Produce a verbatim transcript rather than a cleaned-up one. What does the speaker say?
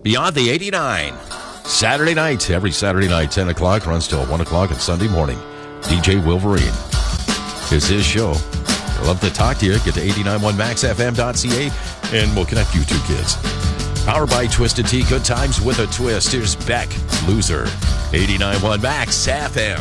Beyond the eighty-nine. Saturday night, every Saturday night, ten o'clock, runs till one o'clock on Sunday morning. D J Wolverine is his show. I'd love to talk to you. Get to eighty-nine point one max f m dot c a, and we'll connect you two kids. Powered by Twisted Tea, good times with a twist. Here's Beck, Loser, eighty-nine point one max F M.